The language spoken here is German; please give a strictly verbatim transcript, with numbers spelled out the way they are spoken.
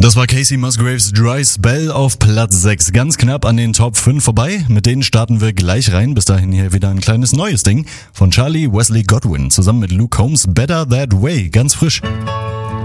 Das war Casey Musgraves Dry Spell auf Platz sechs. Ganz knapp an den Top fünf vorbei. Mit denen starten wir gleich rein. Bis dahin hier wieder ein kleines neues Ding von Charlie Wesley Godwin zusammen mit Luke Combs, Better That Way. Ganz frisch.